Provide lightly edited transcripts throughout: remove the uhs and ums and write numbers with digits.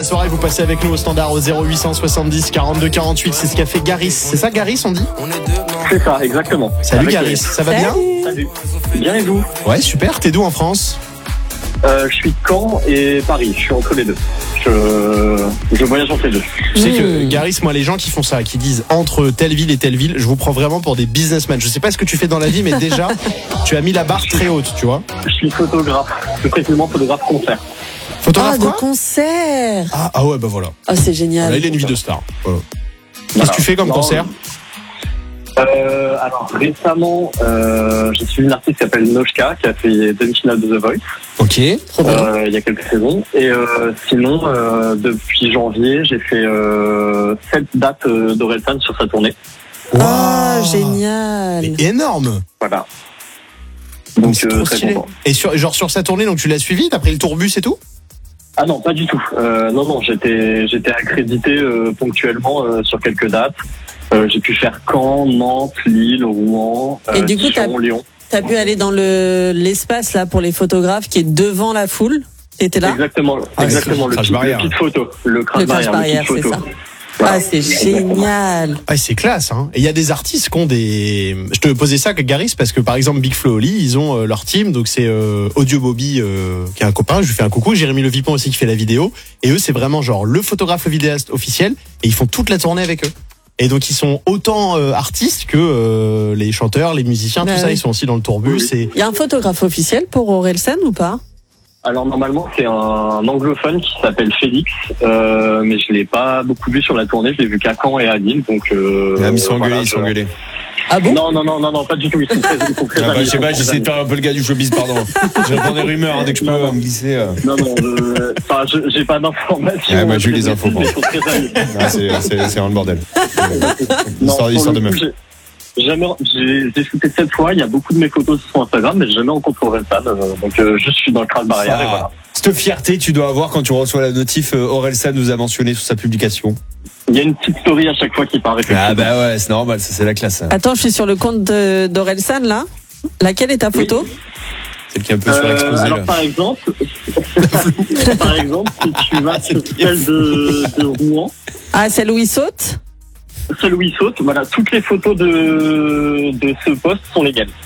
soirée, vous passez avec nous au standard au 0870 42 48. C'est ce qu'a fait Garis. C'est ça, Garis, on dit? C'est ça, exactement. Salut Avec Garis, ça va bien? Salut. Bien et vous? Ouais, super. T'es d'où en France? Je suis de Caen et Paris. Je suis entre les deux. Je voyage entre les deux. Tu sais que Garis, moi, les gens qui font ça, qui disent entre telle ville et telle ville, je vous prends vraiment pour des businessmen. Je sais pas ce que tu fais dans la vie, mais déjà, tu as mis la barre très haute, tu vois. Je suis photographe. Plus précisément photographe concert. Photographe de quoi? concert. Ah ouais, bah voilà. Ah, c'est génial. Là, il a une vie de star. Voilà. Qu'est-ce que tu fais comme concert? Alors récemment, j'ai suivi une artiste qui s'appelle Noshka, qui a fait demi-finale de The Voice. Ok. Il y a quelques saisons. Et sinon, depuis janvier, j'ai fait 7 dates d'Orelsan sur sa tournée. Ah, génial. Mais énorme. Voilà. Donc c'est trop très stylé. content. Et sur sa tournée, donc tu l'as suivi, t'as pris le tourbus et tout? Ah non, pas du tout. Non, j'étais accrédité ponctuellement sur quelques dates. J'ai pu faire Caen, Nantes, Lille, Rouen, Et du coup, Sion, Lyon. T'as pu aller dans l'espace là pour les photographes qui est devant la foule. T'étais là? Exactement, le kit photo, le crash barrière, c'est ça. Voilà. Ah, c'est génial. Ah, c'est classe, hein. Et il y a des artistes qui ont des. Je te posais ça, Garis, parce que par exemple, Big Flo Oli, ils ont leur team, donc c'est Audio Bobby, qui est un copain, je lui fais un coucou, Jérémy Le Vipon aussi qui fait la vidéo, et eux, c'est vraiment genre le photographe, le vidéaste officiel, et ils font toute la tournée avec eux. Et donc ils sont autant artistes que les chanteurs, les musiciens, tout ça, ils sont aussi dans le tourbus. Il y a un photographe officiel pour Orelsan ou pas? Alors normalement c'est un anglophone qui s'appelle Félix, mais je l'ai pas beaucoup vu sur la tournée, je l'ai vu qu'à Caen et à Lille, donc. Ils sont engueulés. Ah bon? Non, pas du tout. Ils sont très je sais pas, j'essaie de faire un peu le gars du showbiz, pardon. J'entends des rumeurs, dès que je peux me glisser. Non, j'ai pas d'informations. Moi j'ai eu les infos. C'est vraiment le bordel. Histoire de meuf. J'ai shooté 7 fois, il y a beaucoup de mes photos sur Instagram, mais j'ai jamais rencontré Orelsan, donc je suis dans le crash barrière et voilà. Cette fierté tu dois avoir quand tu reçois la notif Orelsan nous a mentionné sur sa publication. Il y a une petite story à chaque fois qui paraît. Ah bah ouais, c'est normal, ça c'est la classe. Attends, je suis sur le compte d'Orelsan là. Laquelle est ta photo? Celle qui est un peu surexposée. Alors là. par exemple, si tu vas sur celle de Rouen. Ah, celle où il saute? Celle où il saute, voilà, toutes les photos de ce post sont les miennes.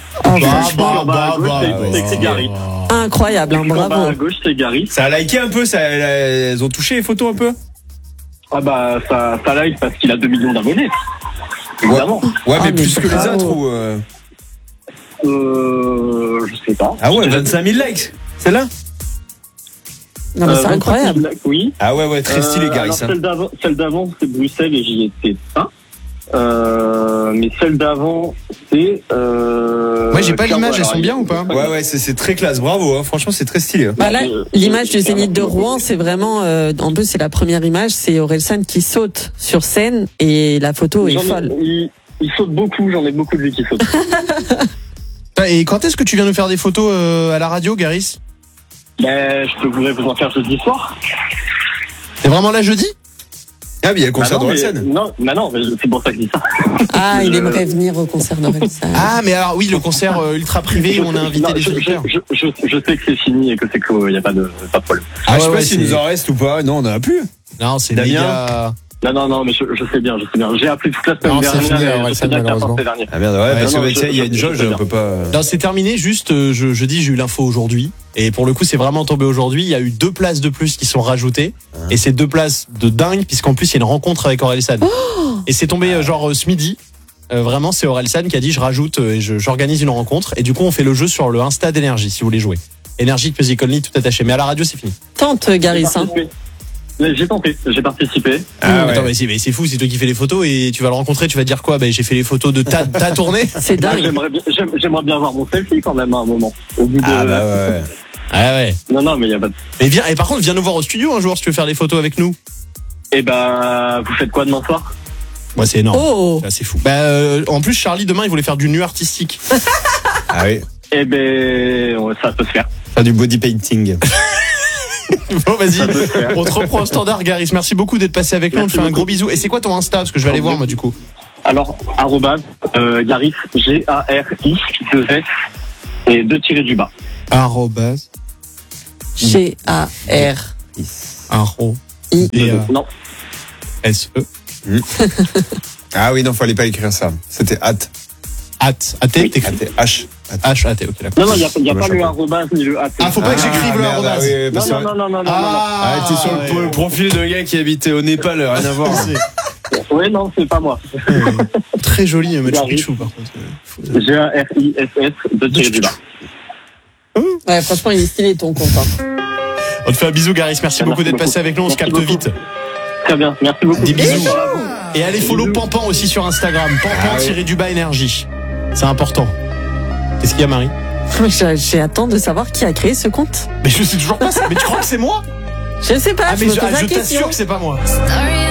C'est Garis. Incroyable, hein, bravo. À gauche, c'est Garis. Ça a liké un peu, elles ont touché les photos un peu? Ah bah ça like parce qu'il a 2 millions d'abonnés. Évidemment. Ouais, mais plus que les autres ou je sais pas. Ah ouais, 25 000 likes. Celle-là? Non mais c'est incroyable. Oui. Ah ouais, très stylé, Garis. Celle d'avant, c'est Bruxelles et j'y étais pas. Mais celle d'avant, c'est. Ouais, j'ai pas l'image, elles sont bien ou pas? Ouais, c'est très classe, bravo, hein. Franchement, c'est très stylé. Bah là, l'image du Zénith de Rouen, c'est vraiment. En plus, c'est la première image, c'est Orelsan qui saute sur scène et la photo est folle. Il saute beaucoup, j'en ai beaucoup de lui qui sautent. Et quand est-ce que tu viens nous faire des photos à la radio, Garis? Je pourrais vous en faire jeudi soir. C'est vraiment là jeudi? Ah, mais il y a le concert d'Orelsan. Non, c'est pour ça que je dis ça. Ah, il aimerait venir au concert d'Orelsan. Ah, mais alors oui, le concert ultra privé où on a invité les auditeurs. Je sais que c'est fini et que c'est clos, il n'y a pas de problème. Je sais pas s'il nous en reste ou pas. Non, on en a plus. Non, c'est Damien. Non, mais je sais bien. J'ai appelé toute la semaine dernière. C'est fini, malheureusement. Ah merde, ouais, parce qu'il y a une jauge, on peut pas. Non, c'est terminé. Juste, je dis, j'ai eu l'info aujourd'hui. Et pour le coup, c'est vraiment tombé aujourd'hui. Il y a eu 2 places de plus qui sont rajoutées. Et c'est 2 places de dingue, puisqu'en plus, il y a une rencontre avec Orelsan. Et c'est tombé genre ce midi. Vraiment, c'est Orelsan qui a dit, je rajoute et j'organise une rencontre. Et du coup, on fait le jeu sur le Insta d'Énergie, si vous voulez jouer. Énergie de Music Only, tout attaché. Mais à la radio, c'est fini. Tente, Garis, hein. J'ai tenté, j'ai participé. Attends, mais c'est fou, c'est toi qui fais les photos et tu vas le rencontrer, tu vas dire quoi? J'ai fait les photos de ta tournée. C'est dingue. J'aimerais bien avoir mon selfie quand même à un moment. Au bout de... ouais. Ah ouais. Non, mais il y a pas de... Et par contre, viens nous voir au studio un jour si tu veux faire les photos avec nous. Vous faites quoi demain soir? Ouais, c'est énorme. Oh. C'est fou. En plus, Charlie, demain, il voulait faire du nu artistique. Ah oui. Ça peut se faire. Faire du body painting. Bon, vas-y, on te reprend au standard, Garis. Merci beaucoup d'être passé avec nous. On te fait un gros bisou. Et c'est quoi ton Insta? Parce que je vais aller voir, moi, du coup. Alors, Garis, G-A-R-I, 2 S et 2 tirés du bas. Arrobas. G-A-R. I. Et Non. S-E. Ah oui, non, fallait pas écrire ça. C'était hâte. Hâte. A-T, t'écris. H. H-A-T, ok, d'accord. Non, il n'y a pas le arrobase ni le AT. Ah, faut pas que j'écrive le arrobase. Non. Ah, t'es sur le profil de gars qui habitait au Népal, rien à voir. Oui, non, c'est pas moi. Très joli, Machu Picchu, par contre. G-A-R-I-S-S, de tiré du bas. Ouais, franchement, il est stylé ton compte. On te fait un bisou, Garis. Merci beaucoup d'être passé avec nous. On se capte vite. Très bien, merci beaucoup. Des bisous. Et allez follow Pampan aussi sur Instagram. Pampan-du-bas énergie. C'est important. Qu'est-ce qu'il y a, Marie? J'ai hâte de savoir qui a créé ce compte. Mais je sais toujours pas ça. Mais tu crois que c'est moi? Je sais pas, Ah, mais je t'assure que c'est pas moi.